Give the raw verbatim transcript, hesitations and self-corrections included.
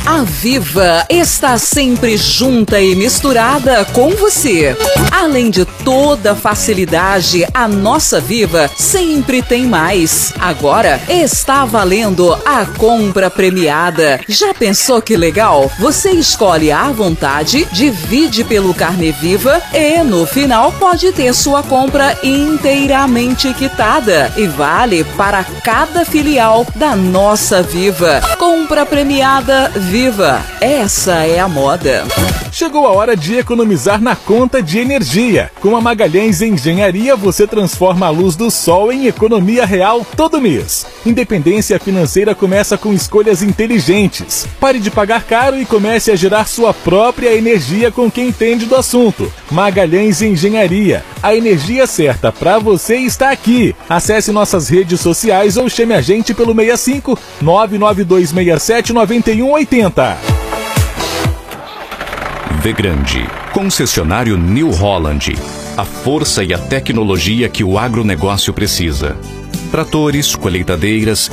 A Viva está sempre junta e misturada com você. Além de toda facilidade, a nossa Viva sempre tem mais. Agora está valendo a compra premiada. Já pensou que legal? Você escolhe à vontade, divide pelo Carnê Viva e no final pode ter sua compra inteiramente quitada e vale para cada filial da nossa Viva. Compra premiada Viva. Essa é a moda. Chegou a hora de economizar na conta de energia. Com a Magalhães Engenharia, você transforma a luz do sol em economia real todo mês. Independência financeira começa com escolhas inteligentes. Pare de pagar caro e comece a gerar sua própria energia com quem entende do assunto. Magalhães Engenharia. A energia certa para você está aqui. Acesse nossas redes sociais ou chame a gente pelo seis cinco nove nove dois seis sete nove um oito zero. Vegrande, concessionário New Holland. A força e a tecnologia que o agronegócio precisa. Tratores, colheitadeiras